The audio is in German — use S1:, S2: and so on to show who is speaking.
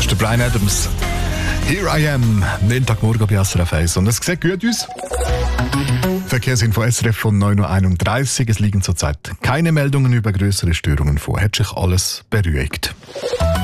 S1: ist der Bryan Adams. Here I am, Montagmorgen bei SRF 1. Und es sieht gut aus. Verkehrsinfo SRF von 9.31 Uhr. Es liegen zurzeit keine Meldungen über größere Störungen vor. Hat sich alles beruhigt.